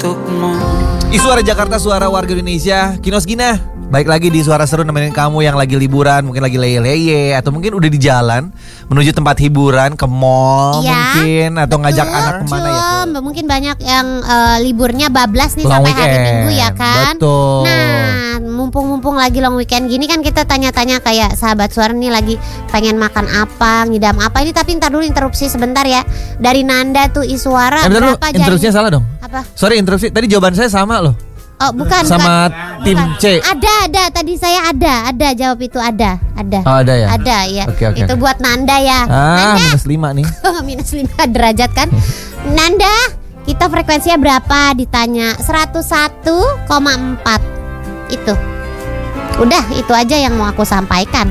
untukmu. Suara Jakarta, suara warga Indonesia. Kinos Gina, baik lagi di Suara Seru nemenin kamu yang lagi liburan, mungkin lagi leye-leye, atau mungkin udah di jalan menuju tempat hiburan, ke mall mungkin, atau ngajak anak kemana ya. Mungkin banyak yang liburnya bablas nih long sampai hari Minggu ya kan. Betul. Nah, mumpung lagi long weekend gini kan kita tanya-tanya kayak sahabat Suara nih lagi pengen makan apa, ngidam apa ini, tapi ntar dulu interupsi sebentar ya. Dari Nanda tuh Iswara berapa jari? Interupsinya salah dong. Apa? Sorry interupsi, tadi jawaban saya sama loh. Oh bukan. Sama bukan. tim C. Ada tadi saya ada jawab itu ada. Oh ada ya. Ada ya. Okay. Itu buat Nanda ya. Nanda. -5 nih. -5 derajat kan. Nanda, kita frekuensinya berapa ditanya? 101,4. Itu. Udah itu aja yang mau aku sampaikan.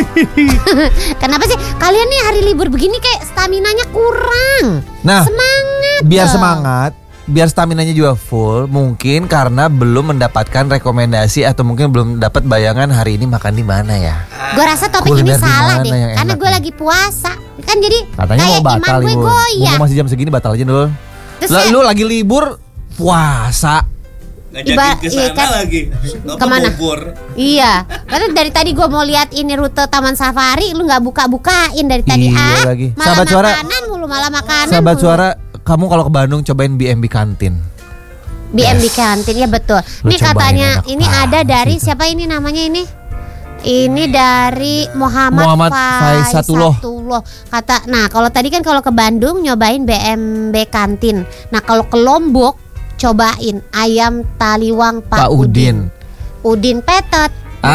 Kenapa sih kalian nih hari libur begini kayak staminanya kurang? Nah, semangat. Biar semangat, biar staminanya juga full, mungkin karena belum mendapatkan rekomendasi atau mungkin belum dapat bayangan hari ini makan di mana ya. Gue rasa topik ini salah deh, karena gue lagi puasa. Kan jadi katanya kayak mau batal iman gue libur. goyah. Masih jam segini batal aja dulu. Lu lagi libur puasa. Ngajakin kesana lagi. Kemana? Bogor. Iya, karena dari tadi gue mau lihat ini rute Taman Safari, lu nggak bukain dari tadi. Iya lagi. Malah Sahabat Suara, makanan mulu, malah makanan. Sahabat Suara, kamu kalau ke Bandung cobain B&B Kantin. B&B Kantin ya betul. Ini katanya ini ada dari siapa ini namanya ini? Ini dari Muhammad Faisatullah. Kata, nah kalau tadi kan kalau ke Bandung nyobain B&B Kantin. Nah kalau ke Lombok cobain ayam taliwang Pak Udin. Udin Petot.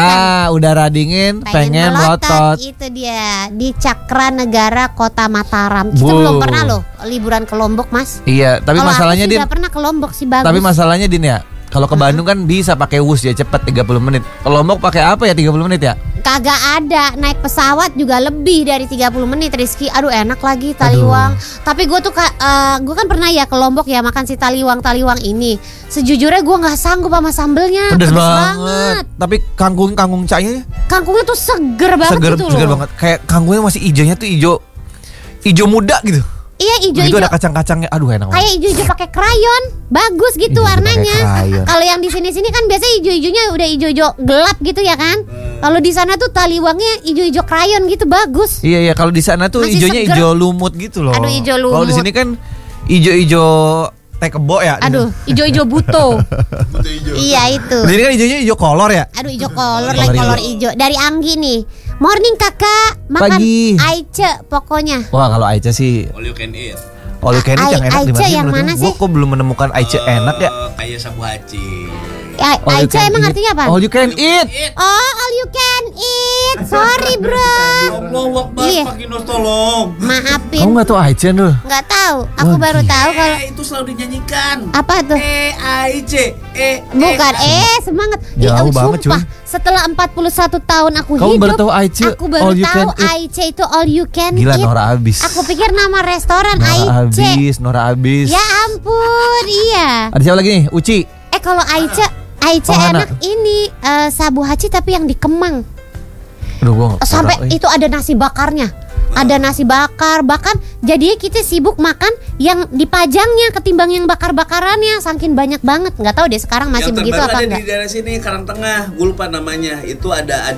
Udara dingin, pengen melotot. Itu dia di Cakra Negara Kota Mataram. Kita belum pernah loh liburan ke Lombok, Mas. Iya, tapi kalo masalahnya Din. Udah pernah ke Lombok sih bagus. Tapi masalahnya Din ya, kalau ke Bandung kan bisa pakai wus ya cepet 30 menit. Ke Lombok pakai apa ya 30 menit ya? Kagak ada, naik pesawat juga lebih dari 30 menit Rizky. Aduh enak lagi taliwang. Tapi gue tuh gue kan pernah ya ke Lombok ya makan si taliwang ini. Sejujurnya gue nggak sanggup sama sambelnya. Pedes banget. Tapi kangkung cahnya. Kangkungnya tuh seger banget gitu loh. Seger banget. Kayak kangkungnya masih hijaunya tuh hijau muda gitu. Iya hijau. Itu ada kacang-kacangnya. Aduh enak banget. Kayak hijau pakai krayon. Bagus gitu warnanya. Kalau yang di sini kan biasanya hijau-hijaunya udah hijau gelap gitu ya kan. Kalau di sana tuh taliwangnya hijau krayon gitu bagus. Iya kalau di sana tuh hijaunya hijau lumut gitu loh. Aduh hijau lumut. Kalau di sini kan hijau teh kebo ya. Aduh hijau buto. Iya itu. Di sini kan hijaunya hijau kolor ya. Aduh hijau kolor kolor hijau. Dari Anggi nih. Morning kakak, makan Aice pokoknya. Wah kalau Aice sih all you can eat. All you can eat yang enak Aice yang mana sih? Gue kok belum menemukan Aice enak ya. Kayak sabu haji. Aice emang artinya apa? All you can eat. Oh all you can eat. Sorry bro. Allah Akbar, Pak Kinos tolong. Maafin. Kamu nggak tahu Aice dulu? Nggak tahu. Aku baru tahu kalau itu selalu dinyanyikan. Apa tuh? Aice. Bukan. Semangat. Jauh banget cuy. Setelah 41 tahun aku kamu hidup, baru tahu Aice, aku baru tahu Aice itu all you can eat. Gila eat. Nora abis. Aku pikir nama restoran Aice. Nora abis. Ya ampun, iya. Ada siapa lagi nih? Uci. Kalau Aice enak ini sabu haci tapi yang di Kemang. Aduh, sampai itu ada nasi bakarnya. Ada nasi bakar, bahkan jadinya kita sibuk makan yang dipajangnya ketimbang yang bakar-bakarannya, saking banyak banget. Nggak tahu deh sekarang masih begitu apa enggak. Yang terbaru ada di daerah sini Karangtengah, gue lupa namanya. Itu ada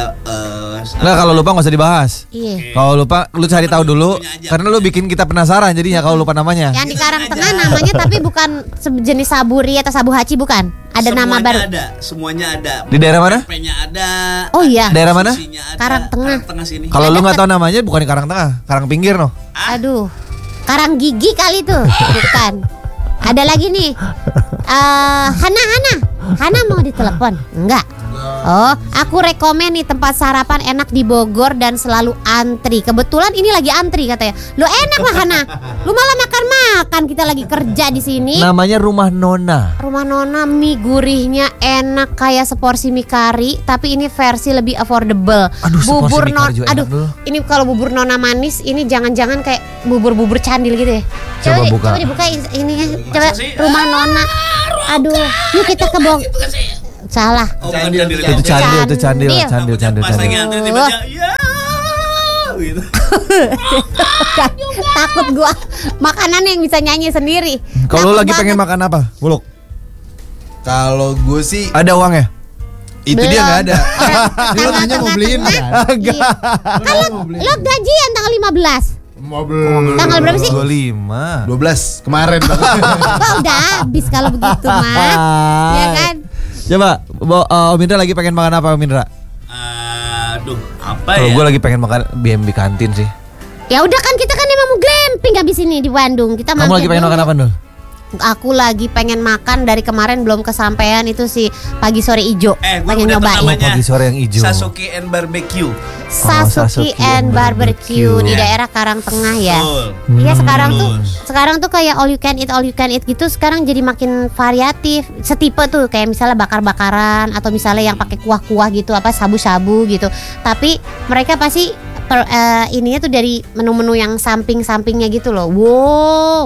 Nggak, kalau lupa nggak usah dibahas. Iya. Kalau lupa lu cari tahu dulu karena lu bikin kita penasaran jadinya kalau lupa namanya. Yang di Karangtengah namanya tapi bukan sejenis saburi atau sabu haci bukan. Ada semuanya nama baru. Semuanya ada. Di daerah mana? Pempenya ada. Oh iya. Daerah mana? Karangtengah. Sini. Kalau lu nggak tahu namanya bukan di Karangtengah, Karang Pinggir noh. Aduh. Karang Gigi kali tuh. Bukan. Ada lagi nih. Hana mau ditelepon? Enggak. Oh, aku rekomen nih tempat sarapan enak di Bogor dan selalu antri. Kebetulan ini lagi antri katanya. Lu enak lah Hana. Lu malah makan-makan, kita lagi kerja di sini. Namanya Rumah Nona. Rumah Nona, mie gurihnya enak kayak seporsi mie kari, tapi ini versi lebih affordable. Aduh, bubur Nona. Aduh, ini kalau bubur Nona manis ini jangan-jangan kayak bubur-bubur candil gitu ya. Coba dibuka ini ya. Coba Rumah Nona. Aduh, yuk kita ke Bogor. Salah. Itu candil. gitu. Takut gua makanan yang bisa nyanyi sendiri. Kalau Takut lagi pengen banget. makan apa? Buluk. Kalau gue sih Ada uangnya? itu dia nggak ada. Ini lo nanya mau beliin kan? Iya. Kan lo gajian tanggal 15. Mau belum? Tanggal berapa sih? 25. 12 kemarin. Wah, udah habis kalau begitu mah. Ya kan? Coba, Om Indra lagi pengen makan apa Om Indra? Aduh, apa Kalau ya? gue lagi pengen makan BMB kantin sih. Ya udah kan kita kan emang mau glamping habis ini di Bandung. Kita Kamu lagi pengen makan apa Nul? Aku lagi pengen makan dari kemarin belum kesampaian itu si pagi sore ijo. Gue pengen udah nyobain. namanya. Pagi sore yang hijau. Sasuke and Barbecue. Sasuke and Barbecue di Ya. daerah Karangtengah ya. Betul. Iya sekarang tuh kayak all you can eat gitu sekarang jadi makin variatif. Setipe tuh kayak misalnya bakar-bakaran atau misalnya yang pakai kuah-kuah gitu apa sabu-sabu gitu. Tapi mereka pasti ininya tuh dari menu-menu yang samping-sampingnya gitu loh. Wow.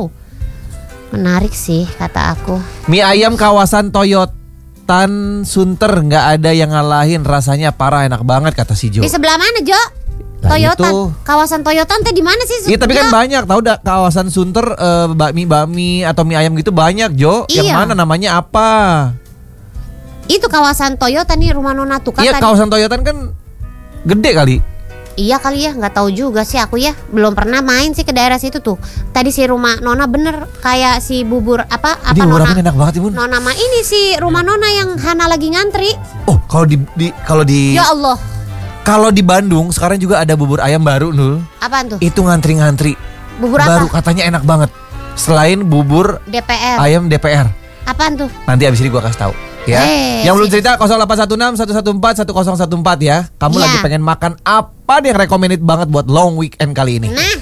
Menarik sih kata aku. Mie ayam kawasan Toyotan Sunter nggak ada yang ngalahin, rasanya parah, enak banget kata si Jo. Di sebelah mana Jo? Nah, Toyotan. itu. Kawasan Toyotan teh di mana sih? Iya tapi kan Jo? banyak tahu kawasan Sunter bakmi atau mie ayam gitu banyak Jo. Yang Iya. mana namanya apa? Itu kawasan Toyota nih rumah Nona tuh kan Iya tadi. kawasan Toyotan kan gede kali. Iya kali ya, nggak tahu juga sih aku ya. Belum pernah main sih ke daerah situ tuh. Tadi si rumah Nona bener kayak si bubur apa Ini bubur Nona. apa enak banget Ibu. Nona mah ini si rumah Nona yang Hana lagi ngantri. Oh kalau di Ya Allah. kalau di Bandung sekarang juga ada bubur ayam baru Nul. Apaan tuh? Itu ngantri-ngantri. Bubur Baru apa? katanya enak banget. Selain bubur DPR. ayam DPR. Apaan tuh? Nanti abis ini gua kasih tahu. Ya. Yang belum cerita 0816 114 1014 ya. Kamu Iya. lagi pengen makan apa yang recommended banget buat long weekend kali ini? Nah,